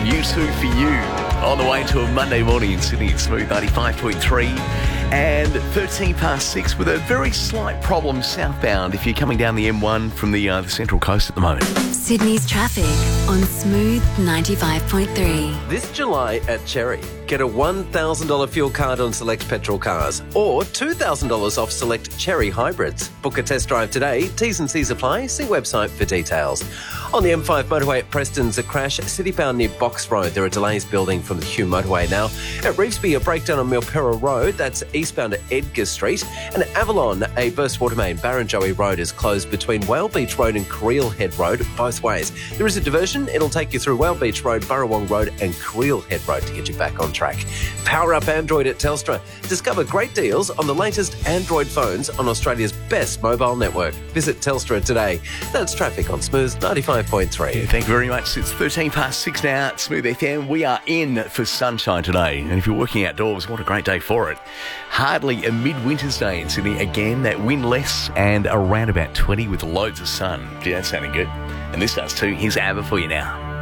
U2 for you. On the way to a Monday morning in Sydney at Smooth 95.3 and 13 past 6 with a very slight problem southbound if you're coming down the M1 from the Central Coast at the moment. Sydney's traffic on Smooth 95.3. This July at Cherry, get a $1,000 fuel card on select petrol cars or $2,000 off select Cherry hybrids. Book a test drive today. T's and C's apply. See website for details. On the M5 motorway at Preston's a crash city-bound near Box Road. There are delays building from the Hume motorway now. At Revesby, a breakdown on Milperra Road. That's eastbound at Edgar Street. And at Avalon, a burst water main. Barrenjoey Road is closed between Whale Beach Road and Creel Head Road both ways. There is a diversion. It'll take you through Whale Beach Road, Burrawong Road and Creel Head Road to get you back on track. Power up Android at Telstra. Discover great deals on the latest Android phones on Australia's best mobile network. Visit Telstra today. That's traffic on Smooth 95.3. Yeah, thank you very much. It's 13 past 6 now at Smooth FM. We are in for sunshine today. And if you're working outdoors, what a great day for it. Hardly a midwinter's day in Sydney. Again, that windless and around about 20 with loads of sun. Gee, that's sounding good. And this does too. Here's ABBA for you now.